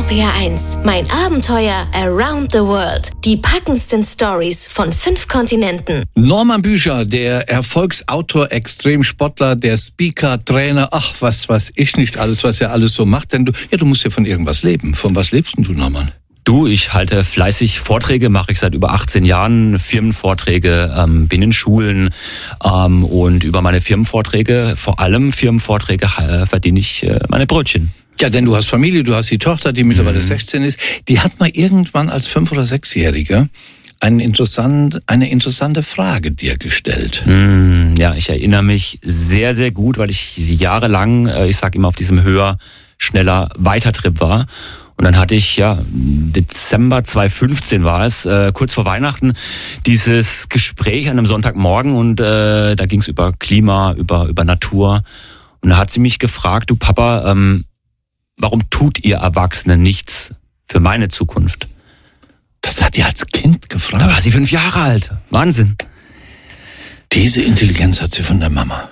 RPR1, mein Abenteuer around the world. Die packendsten Stories von 5 Kontinenten. Norman Bücher, der Erfolgsautor, Extremsportler, der Speaker, Trainer, ach, was weiß ich nicht alles, was er alles so macht. Denn du musst ja von irgendwas leben. Von was lebst denn du, Norman? Ich halte fleißig Vorträge, mache ich seit über 18 Jahren, Firmenvorträge, bin in Schulen und über meine Firmenvorträge, vor allem Firmenvorträge, verdiene ich meine Brötchen. Ja, denn du hast Familie, du hast die Tochter, die mittlerweile 16 ist. Die hat mal irgendwann als 5- oder 6-Jährige eine interessante Frage dir gestellt. Ja, ich erinnere mich sehr, sehr gut, weil ich jahrelang, ich sage immer, auf diesem höher, schneller, weiter Trip war. Und dann hatte ich, Dezember 2015 war es, kurz vor Weihnachten, dieses Gespräch an einem Sonntagmorgen und da ging es über Klima, über Natur. Und da hat sie mich gefragt, du Papa, warum tut ihr Erwachsenen nichts für meine Zukunft? Das hat die als Kind gefragt? Da war sie 5 Jahre alt. Wahnsinn. Diese Intelligenz hat sie von der Mama.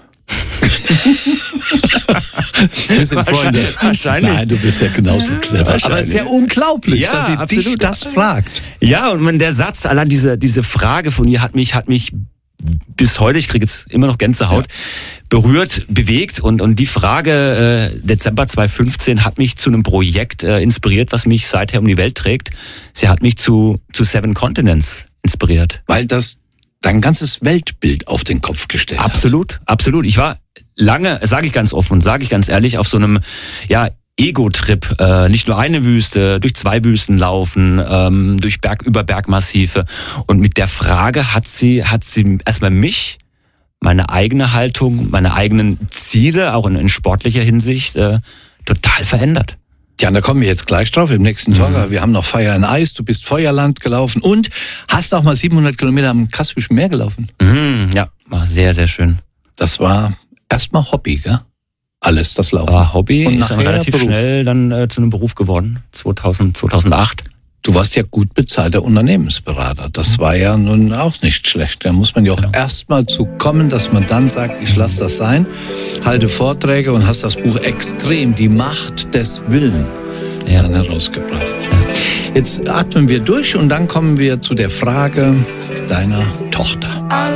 Wir sind Freunde. Wahrscheinlich. Nein, du bist ja genauso clever. Aber es ist ja unglaublich, ja, dass sie absolut dich das fragt. Ja, und der Satz, allein diese Frage von ihr hat mich bis heute, ich kriege jetzt immer noch Gänsehaut, berührt, bewegt und die Frage Dezember 2015 hat mich zu einem Projekt inspiriert, was mich seither um die Welt trägt. Sie hat mich zu 7 Continents inspiriert. Weil das dein ganzes Weltbild auf den Kopf gestellt hat. Absolut. Ich war lange, sage ich ganz offen und sage ich ganz ehrlich, auf so einem Ego-Trip, nicht nur eine Wüste, durch 2 Wüsten laufen, durch über Bergmassive. Und mit der Frage hat sie erstmal mich, meine eigene Haltung, meine eigenen Ziele, auch in sportlicher Hinsicht, total verändert. Ja, und da kommen wir jetzt gleich drauf im nächsten Talk. Wir haben noch Fire and Ice, du bist Feuerland gelaufen und hast auch mal 700 Kilometer am Kaspischen Meer gelaufen. Ja, war sehr, sehr schön. Das war erstmal Hobby, gell? Alles, das Laufen. War Hobby, und ist aber relativ schnell dann zu einem Beruf geworden, 2008. Du warst ja gut bezahlter Unternehmensberater. Das war ja nun auch nicht schlecht. Da muss man ja auch erstmal zu kommen, dass man dann sagt, ich lasse das sein, halte Vorträge und hast das Buch Extrem, die Macht des Willens dann herausgebracht. Ja. Jetzt atmen wir durch und dann kommen wir zu der Frage deiner Tochter.